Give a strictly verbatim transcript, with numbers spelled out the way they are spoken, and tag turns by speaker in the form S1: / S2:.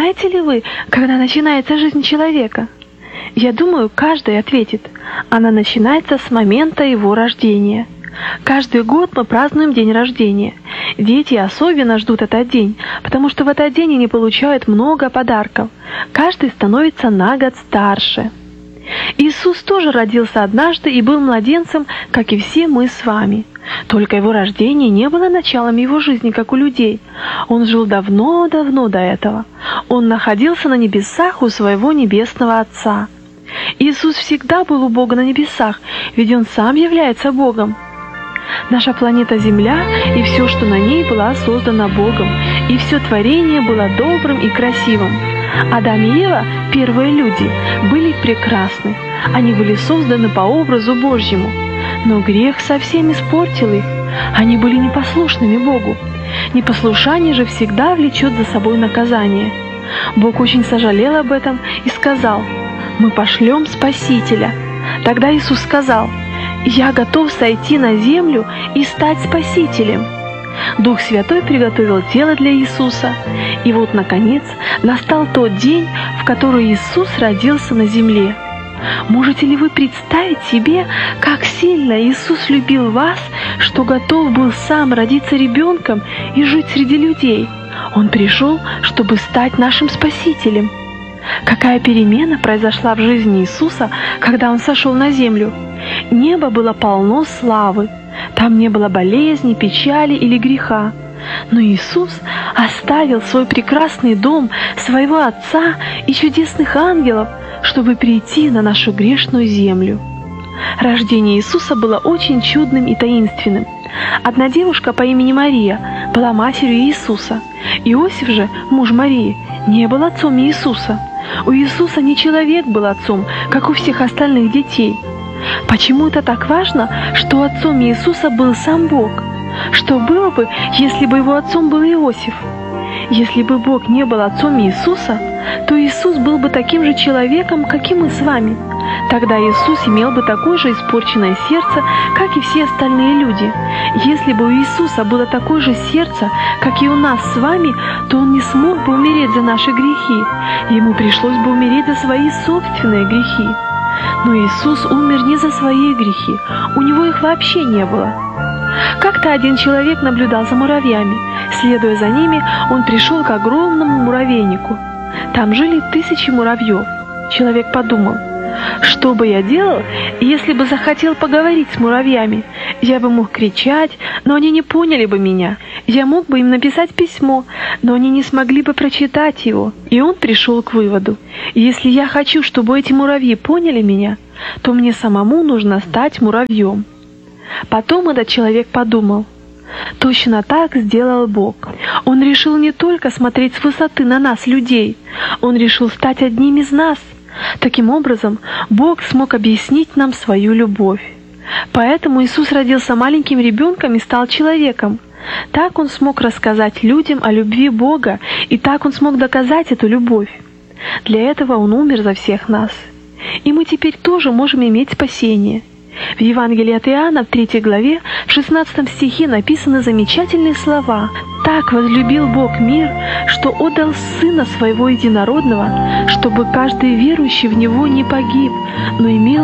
S1: Знаете ли вы, когда начинается жизнь человека? Я думаю, каждый ответит. Она начинается с момента его рождения. Каждый год мы празднуем день рождения. Дети особенно ждут этот день, потому что в этот день они получают много подарков. Каждый становится на год старше. Иисус тоже родился однажды и был младенцем, как и все мы с вами. Только его рождение не было началом его жизни, как у людей. Он жил давно-давно до этого. Он находился на небесах у своего небесного Отца. Иисус всегда был у Бога на небесах, ведь Он сам является Богом. Наша планета Земля и все, что на ней, была создана Богом, и все творение было добрым и красивым. Адам и Ева, первые люди, были прекрасны. Они были созданы по образу Божьему. Но грех совсем испортил их. Они были непослушными Богу. Непослушание же всегда влечет за собой наказание. Бог очень сожалел об этом и сказал: «Мы пошлем Спасителя». Тогда Иисус сказал: «Я готов сойти на землю и стать Спасителем». Дух Святой приготовил тело для Иисуса. И вот, наконец, настал тот день, в который Иисус родился на земле. Можете ли вы представить себе, как сильно Иисус любил вас, что готов был сам родиться ребенком и жить среди людей? Он пришел, чтобы стать нашим Спасителем. Какая перемена произошла в жизни Иисуса, когда Он сошел на землю? Небо было полно славы. Там не было болезни, печали или греха. Но Иисус оставил свой прекрасный дом, своего Отца и чудесных ангелов, чтобы прийти на нашу грешную землю. Рождение Иисуса было очень чудным и таинственным. Одна девушка по имени Мария была матерью Иисуса. Иосиф же, муж Марии, не был отцом Иисуса. У Иисуса не человек был отцом, как у всех остальных детей. Почему это так важно, что отцом Иисуса был сам Бог? Что было бы, если бы его отцом был Иосиф? Если бы Бог не был отцом Иисуса, то Иисус был бы таким же человеком, как и мы с вами. Тогда Иисус имел бы такое же испорченное сердце, как и все остальные люди. Если бы у Иисуса было такое же сердце, как и у нас с вами, то Он не смог бы умереть за наши грехи. Ему пришлось бы умереть за свои собственные грехи. Но Иисус умер не за свои грехи, у Него их вообще не было. Как-то один человек наблюдал за муравьями. Следуя за ними, он пришел к огромному муравейнику. Там жили тысячи муравьев. Человек подумал: что бы я делал, если бы захотел поговорить с муравьями? Я бы мог кричать, но они не поняли бы меня. Я мог бы им написать письмо, но они не смогли бы прочитать его. И он пришел к выводу: если я хочу, чтобы эти муравьи поняли меня, то мне самому нужно стать муравьем. Потом этот человек подумал: точно так сделал Бог. Он решил не только смотреть с высоты на нас, людей, Он решил стать одним из нас. Таким образом, Бог смог объяснить нам свою любовь. Поэтому Иисус родился маленьким ребенком и стал человеком. Так Он смог рассказать людям о любви Бога, и так Он смог доказать эту любовь. Для этого Он умер за всех нас. И мы теперь тоже можем иметь спасение. В Евангелии от Иоанна, в третьей главе, в шестнадцатом стихе написаны замечательные слова: «Так возлюбил Бог мир, что отдал Сына Своего Единородного, чтобы каждый верующий в Него не погиб, но имел